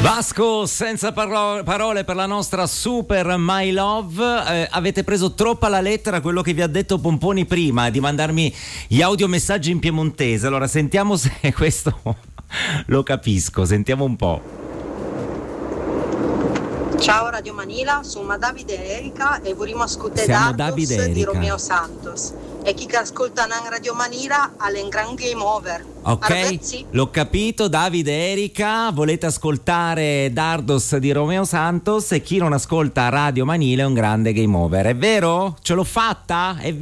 Vasco, senza parole per la nostra super My Love. Avete preso troppo alla lettera quello che vi ha detto Pomponi prima, di mandarmi gli audiomessaggi in piemontese. Allora sentiamo se questo lo capisco, sentiamo un po'. Ciao Radio Manila, sono Davide e Erika e vorremmo ascoltare Davide di Romeo Santos. E chi che ascolta Radio Manila ha un gran game over. Ok, Arvezzi? l'ho capito. Davide e Erika, volete ascoltare Dardos di Romeo Santos, e chi non ascolta Radio Manila è un grande game over. È vero? Ce l'ho fatta? È vero?